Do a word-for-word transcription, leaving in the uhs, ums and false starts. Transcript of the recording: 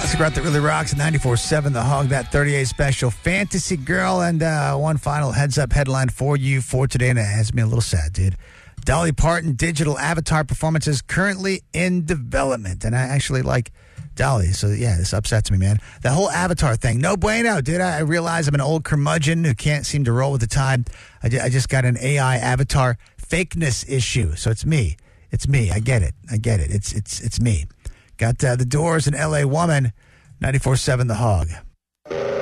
Classic rock that really rocks at ninety-four seven The Hog, that thirty-eight special Fantasy Girl. And uh, one final heads-up headline for you for today, and it has me a little sad, dude. Dolly Parton digital avatar performance is currently in development. And I actually like Dolly, so yeah, this upsets me, man. The whole avatar thing, no bueno, dude. I, I realize I'm an old curmudgeon who can't seem to roll with the tide. I, ju- I just got an A I avatar fakeness issue, so it's me. It's me. I get it. I get it. It's it's it's me. Got uh, the Doors and L A Woman, ninety-four seven The Hog.